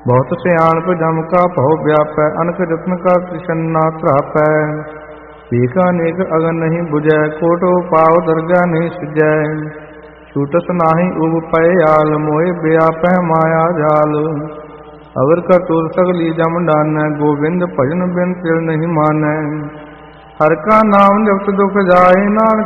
ਬਹੁਤ ਸਿਆਣਪ ਜਮ ਕਾ ਭਉ ਵਿਆਪੈ, ਅਨਕ ਰਤਨ ਕਾ ਤ੍ਰਿਸ਼ਨ ਨਾ ਤ੍ਰਾਪੈ। ਏਕਾ ਅਨੇਕ ਅਗਨ ਨਹੀਂ ਬੁਝੈ, ਕੋਟਿ ਉਪਾਉ ਦਰਗਾਹ ਨਹੀਂ ਸਿਜੈ। ਛੂਟਸ ਨਾਹੀ ਉਬ ਪਏ ਆਲ, ਮੋਹਿ ਵਿਆਪੈ ਮਾਇਆ ਜਾਲ। ਅਵਰ ਕਰਤੂਰ ਸਗਲੀ ਜਮ ਡਾਨੈ, ਗੋਬਿੰਦ ਭਜਨ ਬਿਨ ਤਿਲ ਨਹੀਂ ਮਾਨੈ। ਹਰਿ ਕਾ ਨਾਮ ਜਪਤ ਦੁਖ ਜਾਏ, ਨਾਨਕ